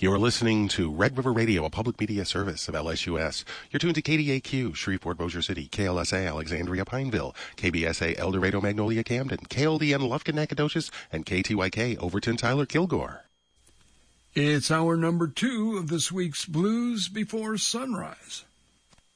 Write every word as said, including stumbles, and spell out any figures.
You're listening to Red River Radio, a public media service of L S U S. You're tuned to K D A Q, Shreveport, Bossier City, K L S A, Alexandria, Pineville, K B S A, El Dorado, Magnolia, Camden, K L D N, Lufkin, Nacogdoches, and K T Y K, Overton, Tyler, Kilgore. It's hour number two of this week's Blues Before Sunrise.